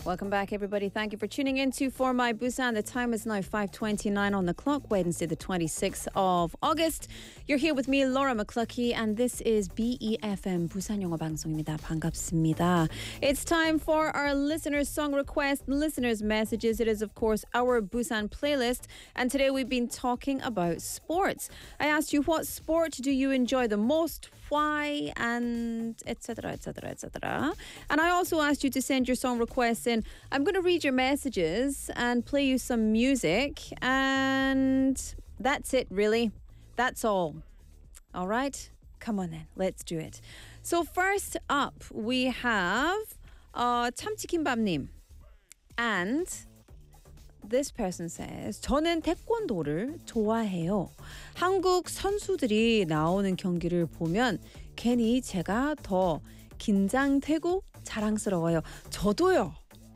Welcome back, everybody. Thank you for tuning in to For My Busan. The time is now 5:29 on the clock, Wednesday, the 26th of August. You're here with me, Laura McCluckey, and this is BEFM 부산 영어 방송입니다. 반갑습니다. It's time for our listeners' song request, listeners' messages. It is, of course, our Busan playlist, and today we've been talking about sports. I asked you, what sport do you enjoy the most? Why? And etc., etc., etc. And I also asked you to send your song requests in. I'm going to read your messages and play you some music, and that's it, really. That's all. All right? Come on then, let's do it. So first up, we have 참치김밥님. And this person says, 저는 태권도를 좋아해요. 한국 선수들이 나오는 경기를 보면 괜히 제가 더 긴장되고 자랑스러워요. 저도요.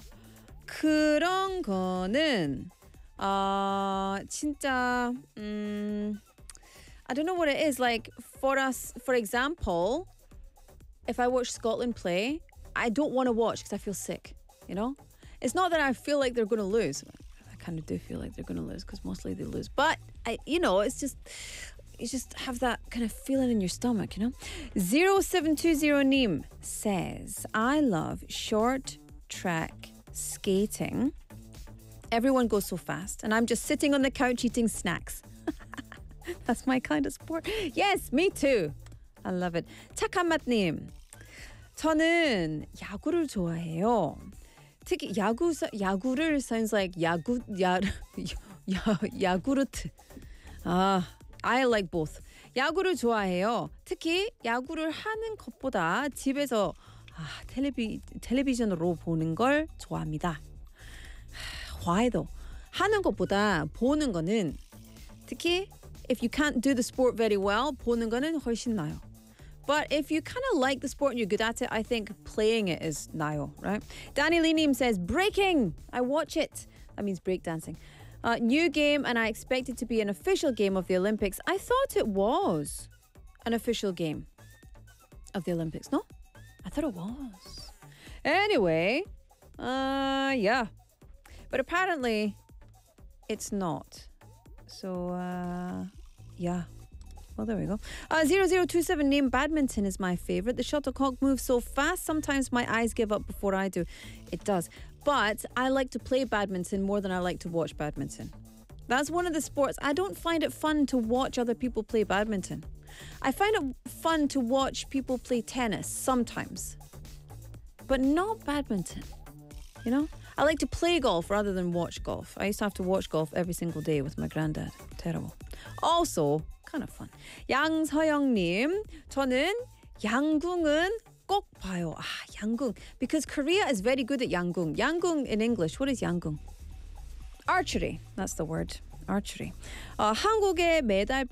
그런 거는 진짜 I don't know what it is. Like for us, for example, if I watch Scotland play, I don't want to watch because I feel sick, you know? It's not that I feel like they're going to lose. I kind of do feel like they're going to lose because mostly they lose. But, it's just... You just have that kind of feeling in your stomach, you know? 0720님 says, I love short track skating. Everyone goes so fast, and I'm just sitting on the couch eating snacks. That's my kind of sport. Yes, me too. I love it. 착한맛님, 저는 야구를 좋아해요. 특히 야구를 sounds like 야구르트. I like both. 야구를 좋아해요. 특히 야구를 하는 것보다 집에서 텔레비전으로 보는 걸 좋아합니다. Why though? 하는 것보다 보는 거는 특히 if you can't do the sport very well, 보는 거는 훨씬 나아요. But if you kind of like the sport and you're good at it, I think playing it is 나아요, right? Danny Lee says, breaking. I watch it. That means breakdancing. New game, and I expect it to be an official game of the Olympics. I thought it was an official game of the Olympics. No? I thought it was. Anyway, yeah. But apparently, it's not. So, yeah. Well, there we go. 0027님, badminton is my favorite. The shuttlecock moves so fast, sometimes my eyes give up before I do. It does. But I like to play badminton more than I like to watch badminton. That's one of the sports. I don't find it fun to watch other people play badminton. I find it fun to watch people play tennis sometimes, but not badminton. You know? I like to play golf rather than watch golf. I used to have to watch golf every single day with my granddad. Terrible. Also, kind of fun. 양서영님, 저는 양궁은 꼭 봐요. 양궁. Because Korea is very good at 양궁. 양궁 in English, what is 양궁? Archery. That's the word. Archery. 한국의 메달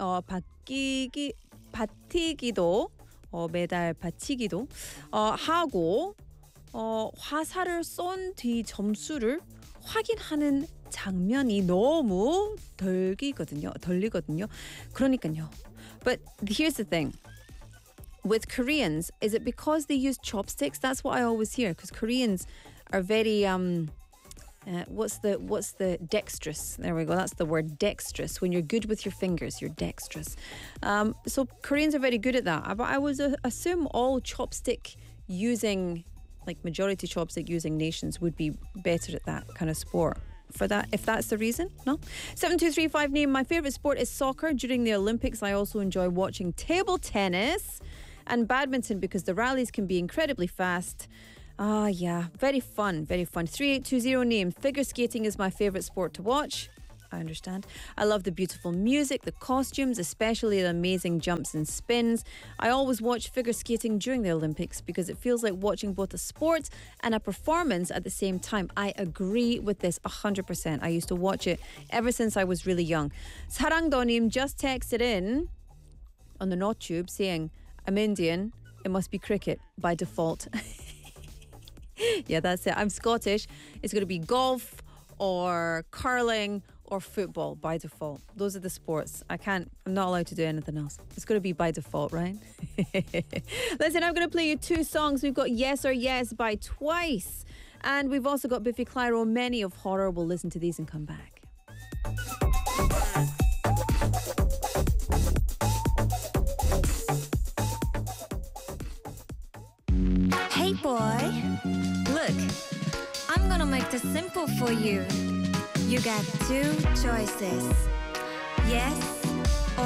받치기도 메달 받치기도 하고 화살을 쏜 뒤 점수를 확인하는 장면이 너무 덜리거든요. 그러니까요. But here's the thing. With Koreans, is it because they use chopsticks? That's what I always hear, because Koreans are very what's the dexterous? There we go. That's the word, dexterous. When you're good with your fingers, you're dexterous. So Koreans are very good at that. But I would assume all chopstick using, like majority chopstick using nations would be better at that kind of sport. For that, if that's the reason, no? 7235 name, my favorite sport is soccer. During the Olympics, I also enjoy watching table tennis and badminton because the rallies can be incredibly fast. Yeah, very fun, very fun. 3820 name, figure skating is my favorite sport to watch. I understand. I love the beautiful music, the costumes, especially the amazing jumps and spins. I always watch figure skating during the Olympics because it feels like watching both a sport and a performance at the same time. I agree with this 100%. I used to watch it ever since I was really young. 사랑도님 just texted in on the NotTube saying, I'm Indian, it must be cricket by default. Yeah, that's it. I'm Scottish. It's going to be golf or curling or football by default. Those are the sports. I'm not allowed to do anything else. It's going to be by default, right? Listen, I'm going to play you two songs. We've got Yes or Yes by Twice. And we've also got Biffy Clyro, Many of Horror. We'll listen to these and come back. Hey boy, look, I'm gonna make this simple for you. You got two choices, yes